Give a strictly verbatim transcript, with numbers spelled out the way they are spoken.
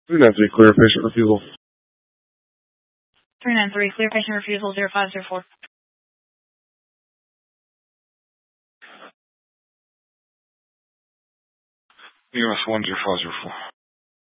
three nine three, clear patient refusal. three nine three, clear patient refusal, zero five zero four. U S one zero five zero four.